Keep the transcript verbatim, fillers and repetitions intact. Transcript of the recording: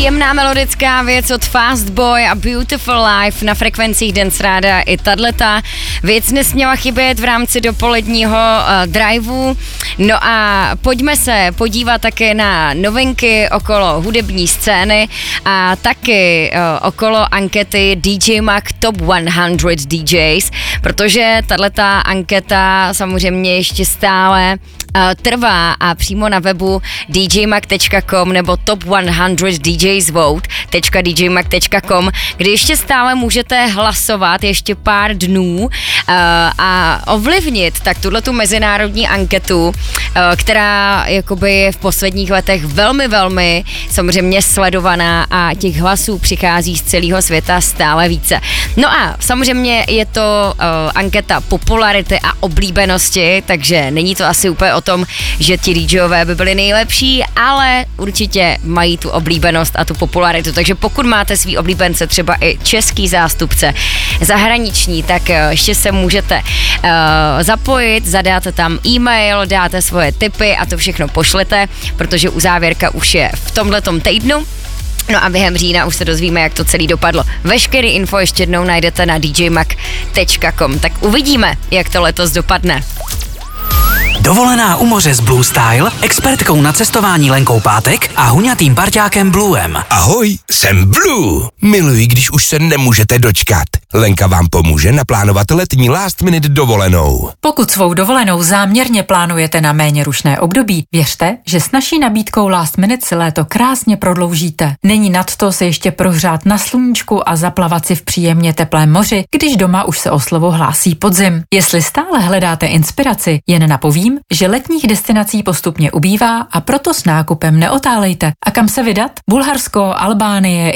Jemná melodická věc od Fast Boy a Beautiful Life na frekvencích Dance Rádia. I tato věc nesměla chybět v rámci dopoledního uh, driveu. No a pojďme se podívat také na novinky okolo hudební scény a taky uh, okolo ankety D J Mag Top sto D Js, protože tato anketa samozřejmě ještě stále uh, trvá a přímo na webu d j mag tečka com nebo top sto d js vote tečka d j mag tečka com, kde ještě stále můžete hlasovat ještě pár dnů uh, a ovlivnit tak tuhletu mezinárodní anketu, uh, která jakoby je v posledních letech velmi, velmi samozřejmě sledovaná a těch hlasů přichází z celého světa stále více. No a samozřejmě je to uh, anketa popularity a oblíbenosti, takže není to asi úplně o tom, že ti DJové by byli nejlepší, ale určitě mají tu oblíbenost a tu popularitu, takže pokud máte svý oblíbence, třeba i český zástupce, zahraniční, tak uh, ještě se můžete uh, zapojit, zadáte tam e-mail, dáte svoje tipy a to všechno pošlete, protože uzávěrka už je v tomhletom týdnu. No a během října už se dozvíme, jak to celý dopadlo. Veškerý info ještě jednou najdete na d j mag tečka com. Tak uvidíme, jak to letos dopadne. Dovolená u moře s Blue Style, expertkou na cestování Lenkou Pátek a huňatým parťákem Bluem. Ahoj, jsem Blue. Miluji, když už se nemůžete dočkat. Lenka vám pomůže naplánovat letní last minute dovolenou. Pokud svou dovolenou záměrně plánujete na méně rušné období, věřte, že s naší nabídkou last minute si léto krásně prodloužíte. Není nadto se ještě prohřát na sluníčku a zaplavat si v příjemně teplém moři, když doma už se o slovo hlásí podzim. Jestli stále hledáte inspiraci, jen napovím, že letních destinací postupně ubývá a proto s nákupem neotálejte. A kam se vydat? Bulharsko, Albánie,